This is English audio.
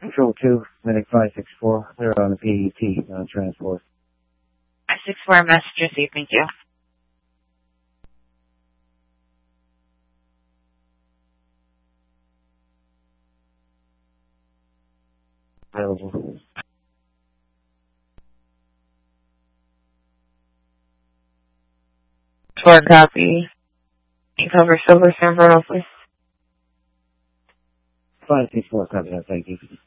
Control 2, Medic 564. They're on the PET transport. 564, message received. Thank you. Available. Short copy. You cover Silver San Bruno, please. 564, copy that. Thank you.